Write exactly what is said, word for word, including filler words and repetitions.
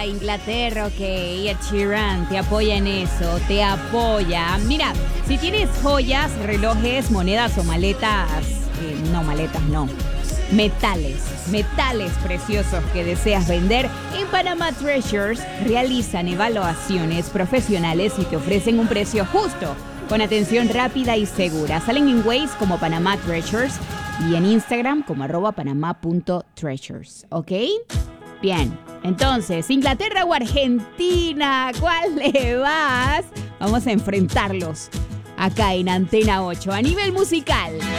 Inglaterra, ok, Ed Sheeran te apoya en eso, te apoya. Mira, si tienes joyas, relojes, monedas o maletas, eh, no, maletas no, metales, metales preciosos que deseas vender, en Panama Treasures realizan evaluaciones profesionales y te ofrecen un precio justo, con atención rápida y segura. Salen en Waze como Panama Treasures y en Instagram como arroba panama.treasures, ¿ok? Bien, entonces, Inglaterra o Argentina, ¿cuál le vas? Vamos a enfrentarlos acá en Antena ocho a nivel musical.